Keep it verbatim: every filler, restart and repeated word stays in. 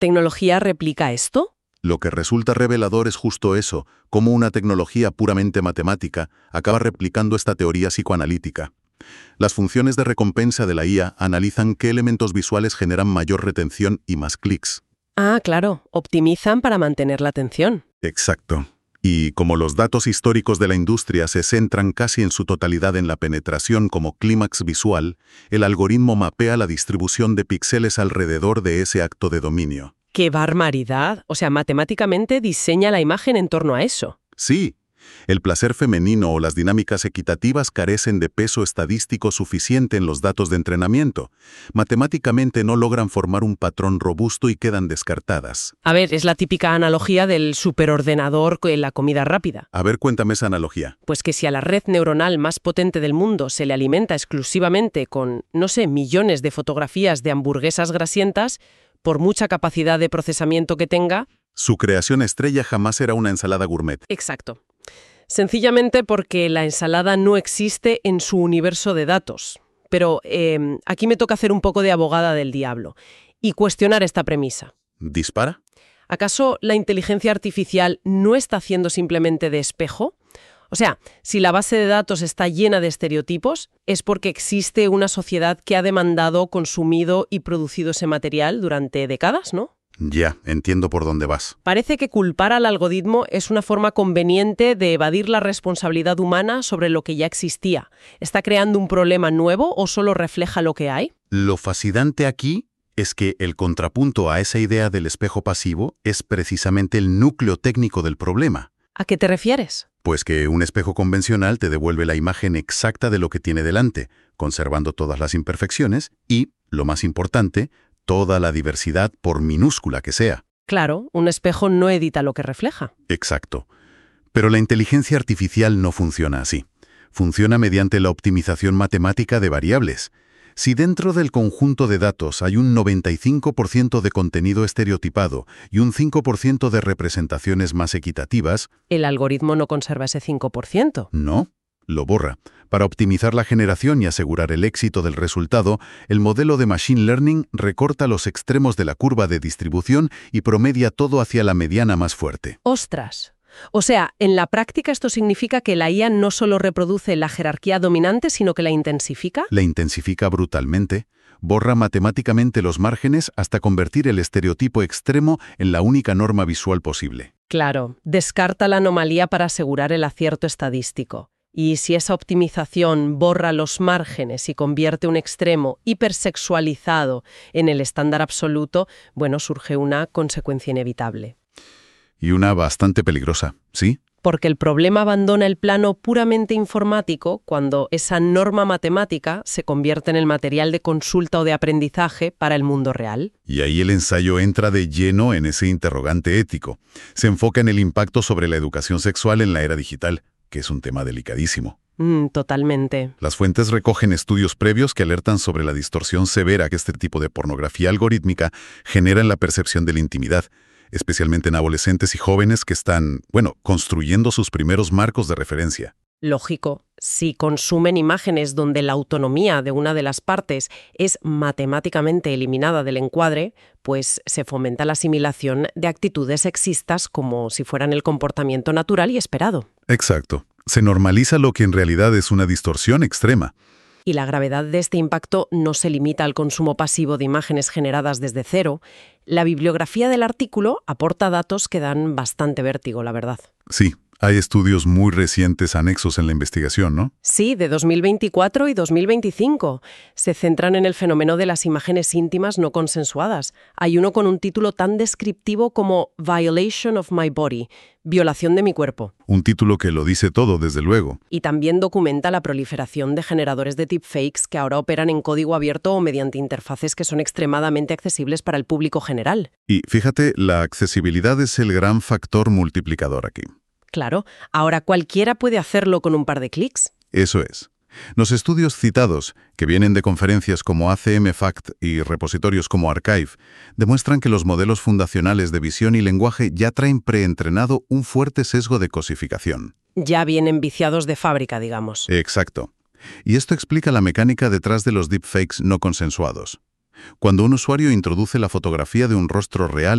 ¿Tecnología replica esto? Lo que resulta revelador es justo eso, cómo una tecnología puramente matemática acaba replicando esta teoría psicoanalítica. Las funciones de recompensa de la I A analizan qué elementos visuales generan mayor retención y más clics. Ah, claro, optimizan para mantener la atención. Exacto. Y como los datos históricos de la industria se centran casi en su totalidad en la penetración como clímax visual, el algoritmo mapea la distribución de píxeles alrededor de ese acto de dominio. ¡Qué barbaridad! O sea, matemáticamente diseña la imagen en torno a eso. Sí, el placer femenino o las dinámicas equitativas carecen de peso estadístico suficiente en los datos de entrenamiento. Matemáticamente no logran formar un patrón robusto y quedan descartadas. A ver, es la típica analogía del superordenador en la comida rápida. A ver, cuéntame esa analogía. Pues que si a la red neuronal más potente del mundo se le alimenta exclusivamente con, no sé, millones de fotografías de hamburguesas grasientas, por mucha capacidad de procesamiento que tenga... Su creación estrella jamás será una ensalada gourmet. Exacto. Sencillamente porque la ensalada no existe en su universo de datos. Pero eh, aquí me toca hacer un poco de abogada del diablo y cuestionar esta premisa. ¿Dispara? ¿Acaso la inteligencia artificial no está haciendo simplemente de espejo? O sea, si la base de datos está llena de estereotipos, es porque existe una sociedad que ha demandado, consumido y producido ese material durante décadas, ¿no? Ya, entiendo por dónde vas. Parece que culpar al algoritmo es una forma conveniente de evadir la responsabilidad humana sobre lo que ya existía. ¿Está creando un problema nuevo o solo refleja lo que hay? Lo fascinante aquí es que el contrapunto a esa idea del espejo pasivo es precisamente el núcleo técnico del problema. ¿A qué te refieres? Pues que un espejo convencional te devuelve la imagen exacta de lo que tiene delante, conservando todas las imperfecciones y, lo más importante, toda la diversidad por minúscula que sea. Claro, un espejo no edita lo que refleja. Exacto. Pero la inteligencia artificial no funciona así. Funciona mediante la optimización matemática de variables. Si dentro del conjunto de datos hay un noventa y cinco por ciento de contenido estereotipado y un cinco por ciento de representaciones más equitativas... ¿El algoritmo no conserva ese cinco por ciento? No, lo borra. Para optimizar la generación y asegurar el éxito del resultado, el modelo de Machine Learning recorta los extremos de la curva de distribución y promedia todo hacia la mediana más fuerte. ¡Ostras! O sea, en la práctica esto significa que la I A no solo reproduce la jerarquía dominante, sino que la intensifica. La intensifica brutalmente, borra matemáticamente los márgenes hasta convertir el estereotipo extremo en la única norma visual posible. Claro, descarta la anomalía para asegurar el acierto estadístico. Y si esa optimización borra los márgenes y convierte un extremo hipersexualizado en el estándar absoluto, bueno, surge una consecuencia inevitable. Y una bastante peligrosa, ¿sí? Porque el problema abandona el plano puramente informático cuando esa norma matemática se convierte en el material de consulta o de aprendizaje para el mundo real. Y ahí el ensayo entra de lleno en ese interrogante ético. Se enfoca en el impacto sobre la educación sexual en la era digital, que es un tema delicadísimo. Mm, totalmente. Las fuentes recogen estudios previos que alertan sobre la distorsión severa que este tipo de pornografía algorítmica genera en la percepción de la intimidad, especialmente en adolescentes y jóvenes que están, bueno, construyendo sus primeros marcos de referencia. Lógico, si consumen imágenes donde la autonomía de una de las partes es matemáticamente eliminada del encuadre, pues se fomenta la asimilación de actitudes sexistas como si fueran el comportamiento natural y esperado. Exacto. Se normaliza lo que en realidad es una distorsión extrema. Y la gravedad de este impacto no se limita al consumo pasivo de imágenes generadas desde cero. La bibliografía del artículo aporta datos que dan bastante vértigo, la verdad. Sí, hay estudios muy recientes anexos en la investigación, ¿no? Sí, de dos mil veinticuatro y dos mil veinticinco. Se centran en el fenómeno de las imágenes íntimas no consensuadas. Hay uno con un título tan descriptivo como Violation of My Body, violación de mi cuerpo. Un título que lo dice todo, desde luego. Y también documenta la proliferación de generadores de deepfakes que ahora operan en código abierto o mediante interfaces que son extremadamente accesibles para el público general. Y fíjate, la accesibilidad es el gran factor multiplicador aquí. Claro, ahora cualquiera puede hacerlo con un par de clics. Eso es. Los estudios citados, que vienen de conferencias como A C M Fact y repositorios como Archive, demuestran que los modelos fundacionales de visión y lenguaje ya traen preentrenado un fuerte sesgo de cosificación. Ya vienen viciados de fábrica, digamos. Exacto. Y esto explica la mecánica detrás de los deepfakes no consensuados. Cuando un usuario introduce la fotografía de un rostro real